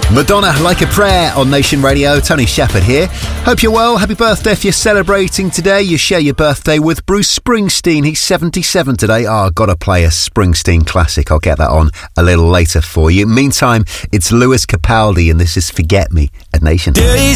Madonna, Like a Prayer on Nation Radio. Tony Shepherd here. Hope you're well. Happy birthday if you're celebrating today. You share your birthday with Bruce Springsteen. He's 77 today. I've got to play a Springsteen classic. I'll get that on a little later for you. Meantime, it's Lewis Capaldi and this is Forget Me at Nation. Days